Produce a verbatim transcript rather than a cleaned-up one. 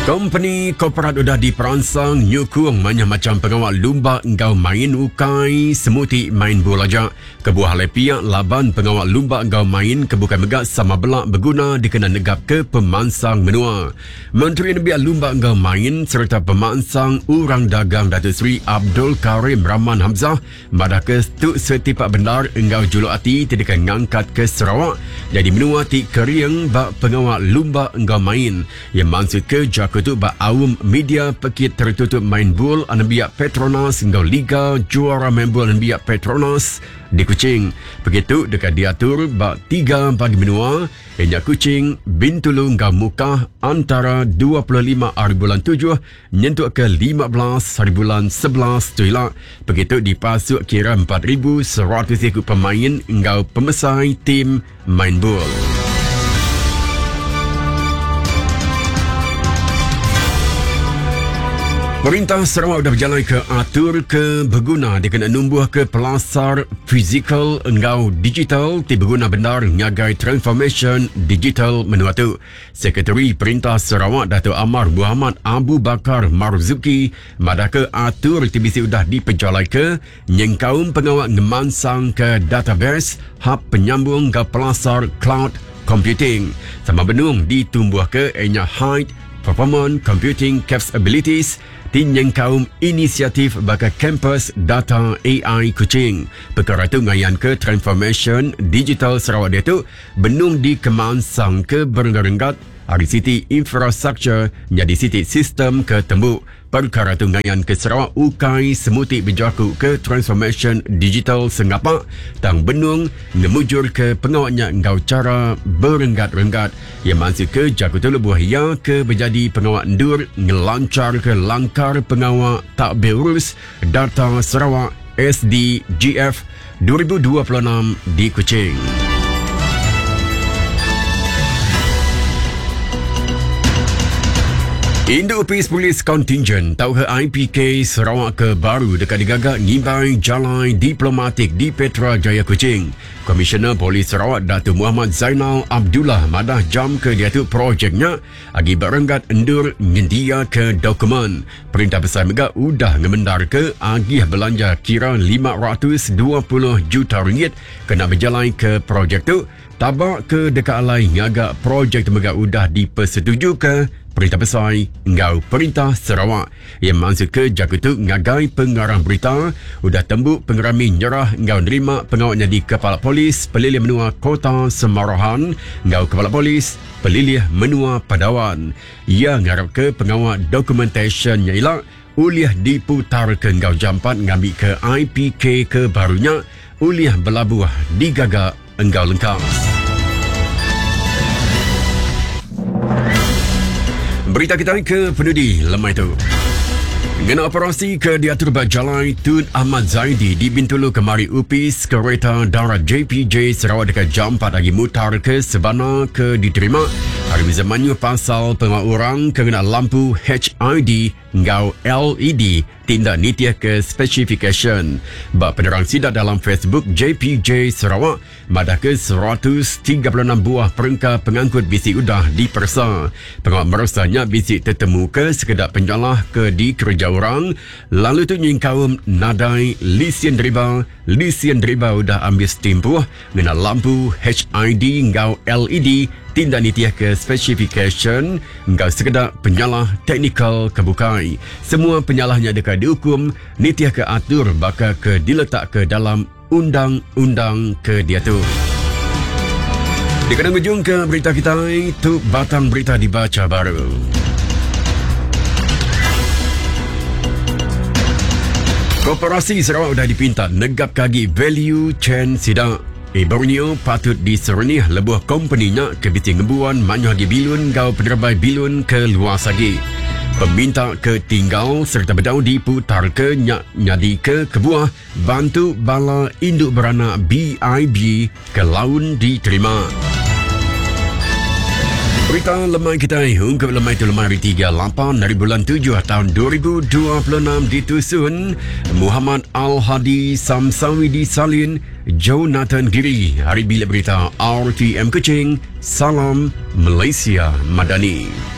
Company korporat sudah diperansang nyukung banyak macam pengawal lumba engkau main ukai semuti main bola jak. Kebuah lepiak laban pengawal lumba engkau main kebukai megak sama belak berguna dikena negap ke pemansang menua. Menteri Nebiak Lumba engkau main serta pemansang urang dagang Datuk Seri Abdul Karim Rahman Hamzah madah ke stuk setipak benar engkau juluk hati tidak ngangkat ke Sarawak jadi menua ti keriang bak pengawal lumba engkau main yang maksud ke jak Ketuk bak awam media pekit tertutup main bol anabiak Petronas engkau Liga juara main bol anabiak Petronas di Kuching. Begitu dekat diatur bak tiga bagi menua Enya Kuching Bintulu engkau Mukah antara dua puluh lima hari bulan tujuh nyentuk ke lima belas hari bulan sebelas tuilak. Begitu dipasuk kira empat ribu seratus ikut pemain engkau pemesai tim main bol. Perintah Sarawak sudah berjalan ke atur ke berguna dikena numbuh ke pelasar fizikal engkau digital ti berguna benar ngagai transformation digital menua tu. Sekretari Perintah Sarawak Datuk Amar Muhammad Abu Bakar Marzuki madah ke atur ti bisi sudah diperjalai ke nyengkaum pengawal ngemansang ke database hub penyambung ke pelasar cloud computing sama benung ditumbuh ke enya height performance computing capabilities tinyang kaum inisiatif baka Campus Data A I Kuching. Perkara tu ngayan ke transformation digital Sarawak dia tu benung di kemansang ke berenggat hari siti infrastruktur jadi siti sistem ke tembuk. Perkara tu ngayan ke Sarawak ukai semuti berjaku ke transformation digital sengapak tang benung ngemujur ke pengawaknya engkau cara berenggat-renggat yang maksud ke jaku tu lebuh ya ke berjadi pengawak endur ngelancar ke langkar pengawak tak berurus data Sarawak S D G F dua ribu dua puluh enam di Kuching. Indo-Peace Police Contingent tau ke I P K Sarawak ke baru dekat digagak ngibai jalan diplomatik di Petra Jaya Kuching. Komisioner Polis Sarawak Datuk Muhammad Zainal Abdullah madah jam ke dia tu projeknya agi berenggat endur ngendia ke dokumen. Perintah Besar Megak udah ngemendar ke agih belanja kira lima ratus dua puluh juta ringgit kena berjalan ke projek tu. Tabak ke dekat alai ngagak projek tu Megak udah dipersetuju ke Perintah Besar engkau Perintah Sarawak yang maksud ke jakutu ngagai pengarang berita udah tembuk pengerami nyerah engkau nerima pengawaknya di Kepala Polis Pelilih Menua Kota Semarahan engkau Kepala Polis Pelilih Menua Padawan. Ia ngarap ke pengawak dokumentationnya ilah uliah diputar ke engkau jampat ngambil ke I P K ke barunya uliah berlabuh digagak engkau lengkap. Berita kita ke penudi lemai tu. Ngena operasi ke diatur berjalan Tun Ahmad Zaidi di Bintulu kemari upis kereta darat J P J Sarawak dekat jam empat lagi mutar ke Sebana ke diterima. Hari zamannya pasal pengawal orang kena lampu H I D ngau L E D tindak nitiah ke specification. Bak penerang sidak dalam Facebook J P J Sarawak madah ke seratus tiga puluh enam buah perengkah pengangkut bisi udah dipersa. Pengawal merasanya bisi tertemu ke sekedar penjalah ke di kerja orang lalu tu nyingkaum nadai lisian deriba lisian deriba udah ambil setimpuh dengan lampu H I D ngau L E D tindak nitiah ke specification engkau sekedar penyalah teknikal kebukai. Semua penyalahnya dekat dihukum nitiah ke atur bakal ke diletak ke dalam undang-undang ke dia tu. Dikena ujung ke berita kita itu batang berita dibaca baru. Korporasi Sarawak sudah dipinta negap kagi value chain sidak. Eh, Borneo patut diserenih lebuh kompaninya ke biti ngebuan manyuh di bilun kau penerbai bilun ke luar sagi. Peminta ke tinggal serta berdau diputar ke nyak nyadi ke kebuah bantu bala induk beranak B I B ke laun diterima. Berita lemai kita ungkap lemai itu lemai hari tiga puluh lapan dari bulan tujuh tahun dua ribu dua puluh enam ditusun Muhammad Al-Hadi Samsawi di Salin Jonathan Giri. Hari bilik berita R T M Kuching. Salam Malaysia Madani.